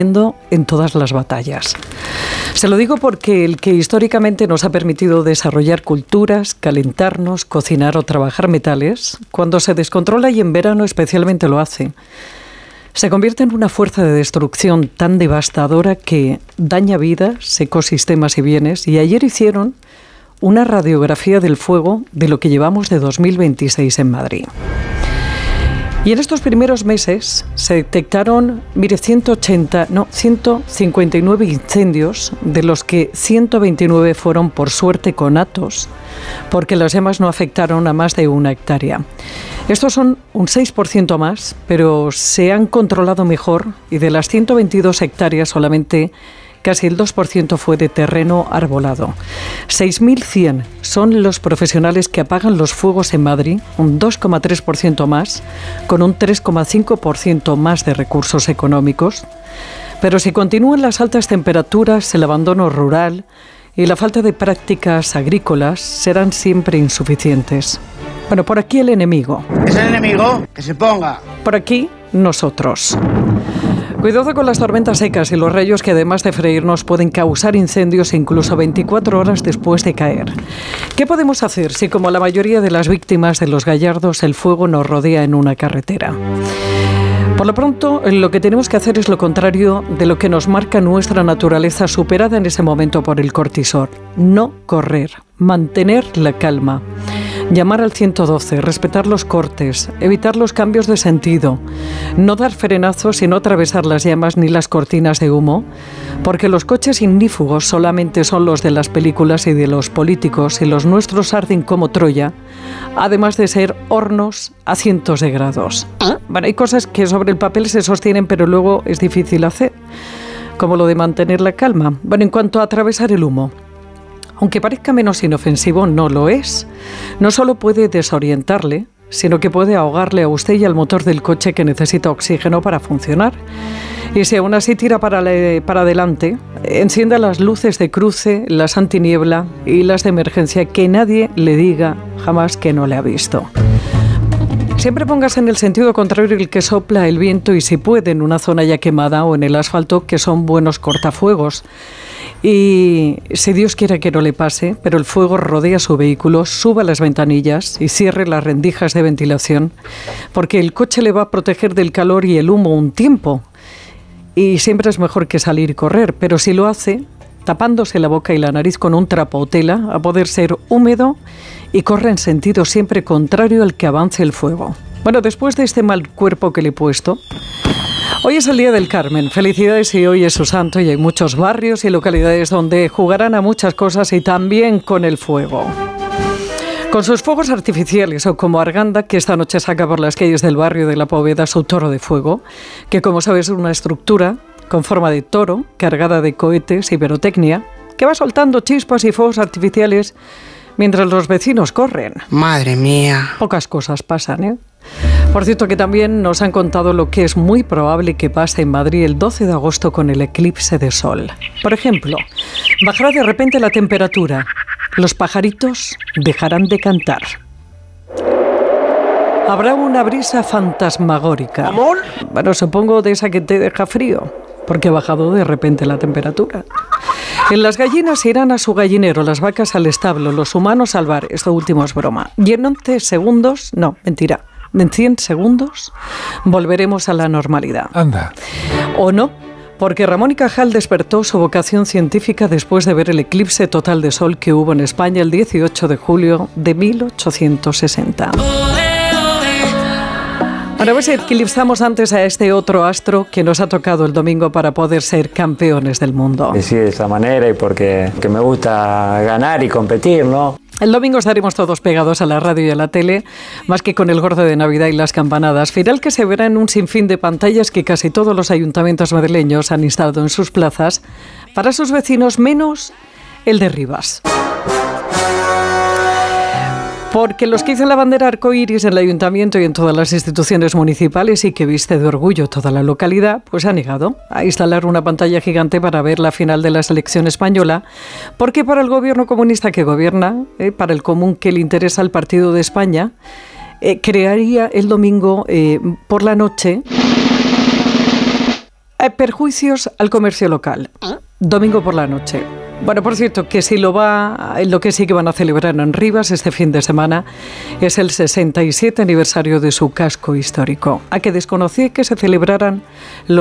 en todas las batallas. Se lo digo porque el que históricamente nos ha permitido desarrollar culturas, calentarnos, cocinar o trabajar metales, cuando se descontrola y en verano especialmente lo hace, se convierte en una fuerza de destrucción tan devastadora que daña vidas, ecosistemas y bienes. Y ayer hicieron una radiografía del fuego de lo que llevamos de 2026 en Madrid. Y en estos primeros meses se detectaron, 159 incendios, de los que 129 fueron por suerte conatos, porque las llamas no afectaron a más de 1 hectárea. Estos son un 6% más, pero se han controlado mejor y de las 122 hectáreas solamente casi el 2% fue de terreno arbolado. 6.100 son los profesionales que apagan los fuegos en Madrid, un 2,3% más, con un 3,5% más de recursos económicos. Pero si continúan las altas temperaturas, el abandono rural y la falta de prácticas agrícolas, serán siempre insuficientes. Bueno, por aquí el enemigo. ¿Es el enemigo? Que se ponga. Por aquí, nosotros. Cuidado con las tormentas secas y los rayos que, además de freírnos, pueden causar incendios incluso 24 horas después de caer. ¿Qué podemos hacer si, como la mayoría de las víctimas de los gallardos, el fuego nos rodea en una carretera? Por lo pronto, lo que tenemos que hacer es lo contrario de lo que nos marca nuestra naturaleza superada en ese momento por el cortisol. No correr, mantener la calma. Llamar al 112, respetar los cortes, evitar los cambios de sentido, no dar frenazos y no atravesar las llamas ni las cortinas de humo, porque los coches ignífugos solamente son los de las películas y de los políticos y los nuestros arden como Troya, además de ser hornos a cientos de grados. Bueno, hay cosas que sobre el papel se sostienen pero luego es difícil hacer, como lo de mantener la calma. Bueno, en cuanto a atravesar el humo, aunque parezca menos inofensivo, no lo es. No solo puede desorientarle, sino que puede ahogarle a usted y al motor del coche que necesita oxígeno para funcionar. Y si aún así tira para adelante, encienda las luces de cruce, las antiniebla y las de emergencia, que nadie le diga jamás que no le ha visto. Siempre póngase en el sentido contrario el que sopla el viento y, si puede, en una zona ya quemada o en el asfalto, que son buenos cortafuegos. Y si Dios quiera que no le pase, pero el fuego rodea su vehículo, suba las ventanillas y cierre las rendijas de ventilación, porque el coche le va a proteger del calor y el humo un tiempo. Y siempre es mejor que salir y correr, pero si lo hace, tapándose la boca y la nariz con un trapo o tela, a poder ser húmedo, y corre en sentido siempre contrario al que avance el fuego. Bueno, después de este mal cuerpo que le he puesto, hoy es el Día del Carmen. Felicidades, y hoy es su santo, y hay muchos barrios y localidades donde jugarán a muchas cosas y también con el fuego. Con sus fuegos artificiales, o como Arganda, que esta noche saca por las calles del barrio de La Poveda su toro de fuego, que, como sabes, es una estructura con forma de toro, cargada de cohetes y pirotecnia, que va soltando chispas y fuegos artificiales mientras los vecinos corren. Madre mía. Pocas cosas pasan, ¿eh? Por cierto, que también nos han contado lo que es muy probable que pase en Madrid el 12 de agosto con el eclipse de sol. Por ejemplo, bajará de repente la temperatura. Los pajaritos dejarán de cantar. Habrá una brisa fantasmagórica. ¿Amor? Bueno, supongo de esa que te deja frío, porque ha bajado de repente la temperatura. En las gallinas irán a su gallinero, las vacas al establo, los humanos al bar. Esto último es broma. Y en 11 segundos, no, mentira, en 100 segundos volveremos a la normalidad. Anda. ¿O no? Porque Ramón y Cajal despertó su vocación científica después de ver el eclipse total de sol que hubo en España el 18 de julio de 1860. Ahora pues eclipsamos antes a este otro astro que nos ha tocado el domingo para poder ser campeones del mundo. Sí, de esa manera, y porque me gusta ganar y competir, ¿no? El domingo estaremos todos pegados a la radio y a la tele, más que con el gordo de Navidad y las campanadas. Final que se verá en un sinfín de pantallas que casi todos los ayuntamientos madrileños han instalado en sus plazas para sus vecinos, menos el de Rivas. Porque los que hicieron la bandera arcoíris en el ayuntamiento y en todas las instituciones municipales, y que viste de orgullo toda la localidad, pues ha negado a instalar una pantalla gigante para ver la final de la selección española, porque para el gobierno comunista que gobierna, para el común que le interesa al Partido de España, crearía el domingo por la noche Perjuicios al comercio local. Domingo por la noche. Bueno, por cierto, que si lo que sí que van a celebrar en Rivas este fin de semana es el 67 aniversario de su casco histórico. A que desconocía que se celebraran los